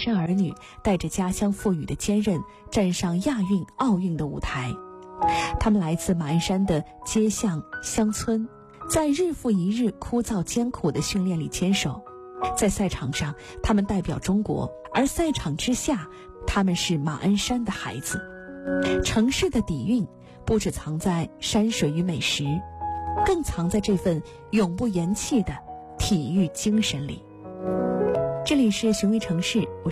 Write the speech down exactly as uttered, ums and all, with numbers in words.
山儿女带着家乡赋予的坚韧站上亚运、奥运的舞台。他们来自马鞍山的街巷乡村，在日复一日枯燥艰苦的训练里坚守。在赛场上，他们代表中国，而赛场之下，他们是马鞍山的孩子。城市的底蕴不只藏在山水与美食，更藏在这份永不言弃的体育精神里。这里是寻味城市，我